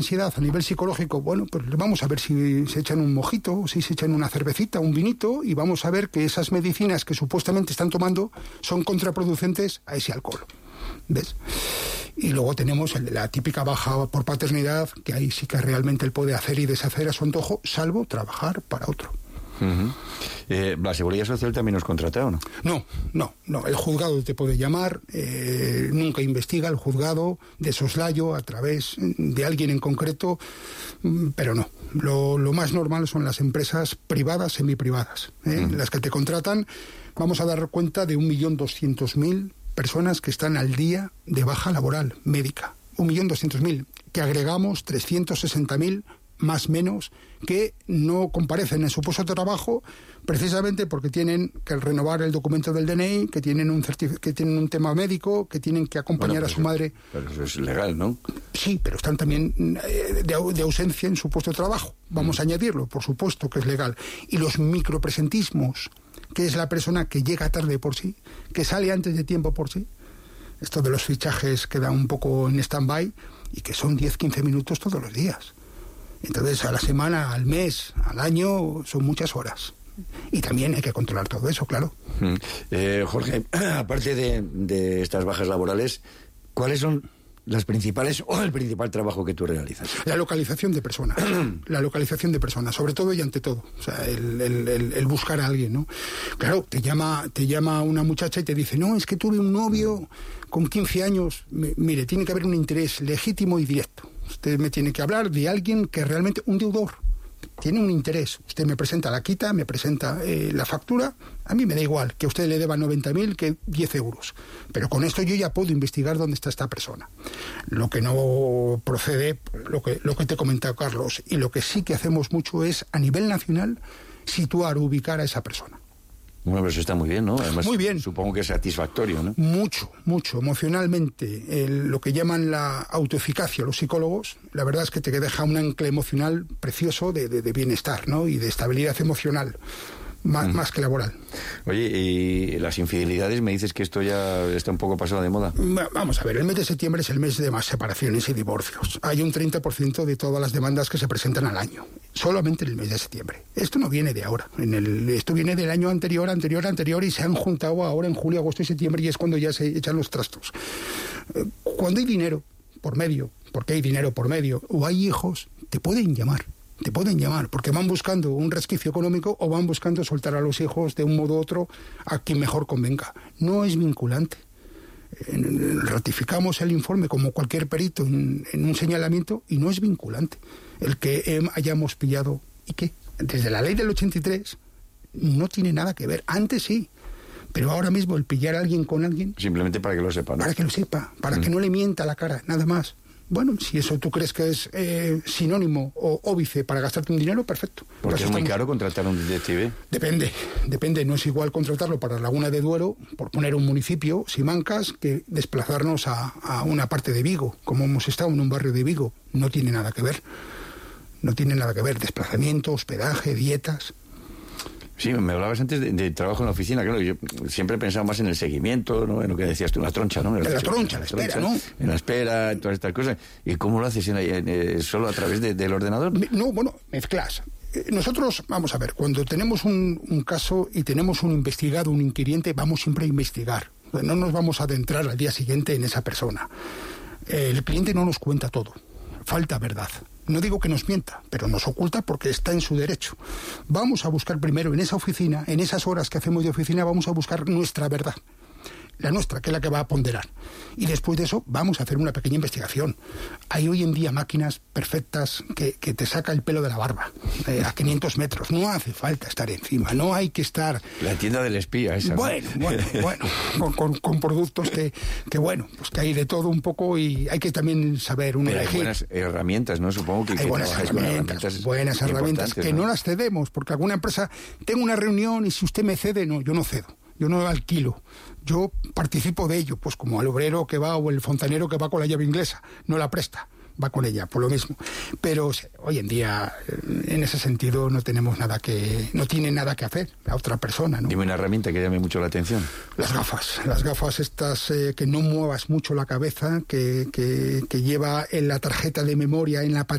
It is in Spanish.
ansiedad a nivel psicológico, bueno, pues vamos a ver si se echan un mojito, si se echan una cervecita, un vinito, y vamos a ver que esas medicinas que supuestamente están tomando son contraproducentes a ese alcohol. ¿Ves? Y luego tenemos la típica baja por paternidad, que ahí sí que realmente él puede hacer y deshacer a su antojo, salvo trabajar para otro. Uh-huh. ¿La Seguridad Social también os contrata o no? No. El juzgado te puede llamar, nunca investiga el juzgado de soslayo a través de alguien en concreto, pero no. Lo más normal son las empresas privadas, semiprivadas, las que te contratan. Vamos a dar cuenta de 1.200.000 personas que están al día de baja laboral médica. 1.200.000, que agregamos 360.000 más menos que no comparecen en su puesto de trabajo precisamente porque tienen que renovar el documento del DNI, que tienen un tema médico, que tienen que acompañar a su madre. Pero eso es legal, ¿no? Sí, pero están también de ausencia en su puesto de trabajo. Vamos a añadirlo, por supuesto que es legal. Y los micropresentismos, que es la persona que llega tarde por sí, que sale antes de tiempo por sí. Esto de los fichajes queda un poco en stand-by y que son 10-15 minutos todos los días. Entonces, a la semana, al mes, al año, son muchas horas. Y también hay que controlar todo eso, claro. Jorge, aparte de estas bajas laborales, ¿cuáles son las principales o el principal trabajo que tú realizas? La localización de personas. La localización de personas, sobre todo y ante todo. O sea, el buscar a alguien, ¿no? Claro, te llama una muchacha y te dice, no, es que tuve un novio con 15 años. Mire, tiene que haber un interés legítimo y directo. Usted me tiene que hablar de alguien que realmente, un deudor, tiene un interés. Usted me presenta la quita, me presenta la factura. A mí me da igual que a usted le deba 90.000 que 10 euros. Pero con esto yo ya puedo investigar dónde está esta persona. Lo que no procede, lo que te he comentado, Carlos, y lo que sí que hacemos mucho es, a nivel nacional, situar, ubicar a esa persona. Bueno, pero eso está muy bien, ¿no? Además, muy bien. Supongo que es satisfactorio, ¿no? Mucho, emocionalmente. Lo que llaman la autoeficacia, los psicólogos, la verdad es que te deja un ancla emocional precioso de bienestar, ¿no? Y de estabilidad emocional, más que laboral. Oye, y las infidelidades, me dices que esto ya está un poco pasado de moda. Vamos a ver, el mes de septiembre es el mes de más separaciones y divorcios. Hay un 30% de todas las demandas que se presentan al año, solamente en el mes de septiembre. Esto no viene de ahora, esto viene del año anterior, y se han juntado ahora en julio, agosto y septiembre, y es cuando ya se echan los trastos. Cuando hay dinero por medio, porque hay dinero por medio, o hay hijos, te pueden llamar, porque van buscando un resquicio económico o van buscando soltar a los hijos de un modo u otro a quien mejor convenga. No es vinculante. Ratificamos el informe como cualquier perito en un señalamiento y no es vinculante. El que hayamos pillado, ¿y qué? Desde la ley del 83 no tiene nada que ver. Antes sí. Pero ahora mismo el pillar a alguien con alguien... Simplemente para que lo sepa, ¿no? Para que lo sepa, para que no le mienta la cara, nada más. Bueno, si eso tú crees que es sinónimo o óbice para gastarte un dinero, perfecto. Porque es muy caro contratar a un detective. Depende. No es igual contratarlo para Laguna de Duero, por poner un municipio, Simancas, que desplazarnos a una parte de Vigo, como hemos estado en un barrio de Vigo. No tiene nada que ver. Desplazamiento, hospedaje, dietas... Sí, me hablabas antes de trabajo en la oficina, claro, yo siempre he pensado más en el seguimiento, ¿no? En lo que decías tú, la troncha, ¿no? La espera, ¿no? En la espera, todas estas cosas. ¿Y cómo lo haces? ¿Solo a través del ordenador? No, bueno, mezclas. Nosotros, vamos a ver, cuando tenemos un caso y tenemos un investigado, un inquiriente, vamos siempre a investigar. No nos vamos a adentrar al día siguiente en esa persona. El cliente no nos cuenta todo. Falta verdad. No digo que nos mienta, pero nos oculta porque está en su derecho. Vamos a buscar primero en esa oficina, en esas horas que hacemos de oficina, vamos a buscar nuestra verdad. La nuestra, que es la que va a ponderar. Y después de eso vamos a hacer una pequeña investigación. Hay hoy en día máquinas perfectas que te saca el pelo de la barba a 500 metros. No hace falta estar encima, no hay que estar... La tienda del espía esa. Bueno, con productos que bueno, pues que hay de todo un poco y hay que también saber Pero elegir. hay buenas herramientas, ¿no? Supongo que hay buenas herramientas que no las cedemos, porque alguna empresa, tengo una reunión y si usted me cede, no, yo no cedo. Yo no alquilo, yo participo de ello, pues como el obrero que va o el fontanero que va con la llave inglesa, no la presta. va con ella, por lo mismo. Pero hoy en día, en ese sentido, no tiene nada que hacer la otra persona, ¿no? Dime una herramienta que llame mucho la atención. Las gafas estas que no muevas mucho la cabeza, que lleva en la tarjeta de memoria, en la